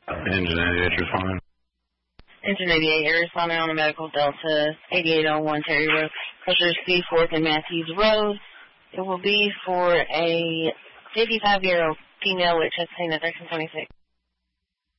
Engine 88, responding. Engine 88, you're responding on the medical Delta 8801 Terry Road. Pressure C 4th and Matthews Road. It will be for a 55-year-old female with chest pain at 1326.